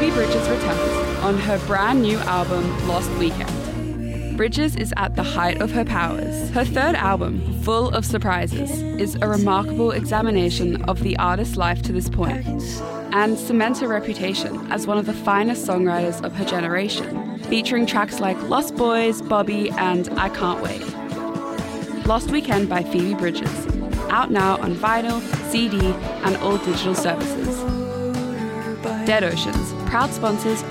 Phoebe Bridgers returns on her brand new album, Lost Weekend. Bridgers is at the height of her powers. Her third album, full of surprises, is a remarkable examination of the artist's life to this point, and cements her reputation as one of the finest songwriters of her generation, featuring tracks like Lost Boys, Bobby, and I Can't Wait. Lost Weekend by Phoebe Bridgers, out now on vinyl, CD, and all digital services. Dead Oceans, proud sponsors